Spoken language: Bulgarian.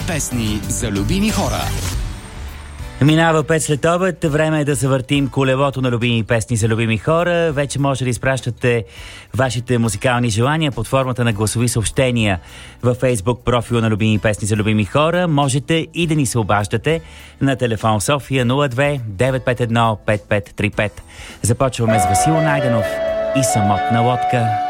песни за любими хора. Минава 5 след обед, време е да завъртим колелото на любими песни за любими хора. Вече може да изпращате вашите музикални желания под формата на гласови съобщения във Facebook профила на любими песни за любими хора. Можете и да ни се обаждате на телефон София 02 951 5535. Започваме с Васил Найденов и Самотна лодка.